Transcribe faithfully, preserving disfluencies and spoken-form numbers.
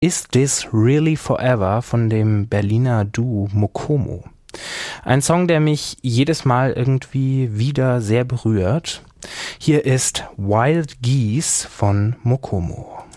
Is This Really Forever von dem Berliner Duo Mokomo. Ein Song, der mich jedes Mal irgendwie wieder sehr berührt. Hier ist Wild Geese von Mokomo.